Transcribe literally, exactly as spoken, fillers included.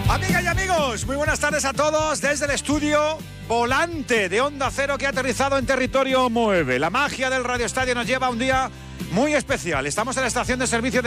Amigas y amigos, muy buenas tardes a todos desde el estudio Volante de Onda Cero que ha aterrizado en territorio Mueve. La magia del Radio Estadio nos lleva a un día muy especial. Estamos en la estación de servicio de